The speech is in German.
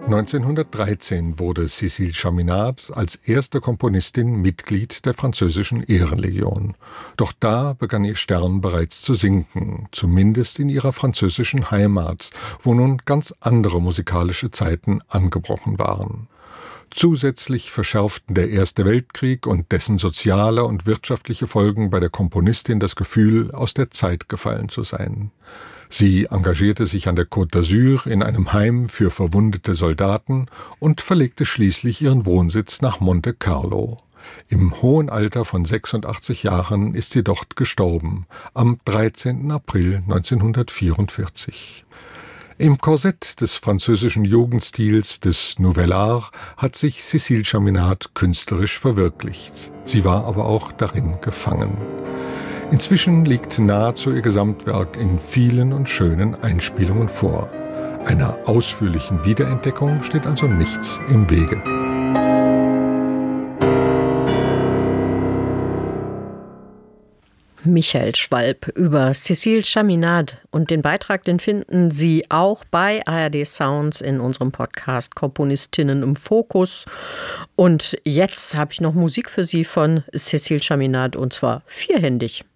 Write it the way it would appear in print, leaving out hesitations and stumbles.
1913 wurde Cécile Chaminade als erste Komponistin Mitglied der französischen Ehrenlegion. Doch da begann ihr Stern bereits zu sinken, zumindest in ihrer französischen Heimat, wo nun ganz andere musikalische Zeiten angebrochen waren. Zusätzlich verschärften der Erste Weltkrieg und dessen soziale und wirtschaftliche Folgen bei der Komponistin das Gefühl, aus der Zeit gefallen zu sein. Sie engagierte sich an der Côte d'Azur in einem Heim für verwundete Soldaten und verlegte schließlich ihren Wohnsitz nach Monte Carlo. Im hohen Alter von 86 Jahren ist sie dort gestorben, am 13. April 1944. Im Korsett des französischen Jugendstils des Nouvel Art hat sich Cécile Chaminade künstlerisch verwirklicht. Sie war aber auch darin gefangen. Inzwischen liegt nahezu ihr Gesamtwerk in vielen und schönen Einspielungen vor. Einer ausführlichen Wiederentdeckung steht also nichts im Wege. Michael Schwalb über Cécile Chaminade. Und den Beitrag, den finden Sie auch bei ARD Sounds in unserem Podcast Komponistinnen im Fokus. Und jetzt habe ich noch Musik für Sie von Cécile Chaminade, und zwar vierhändig.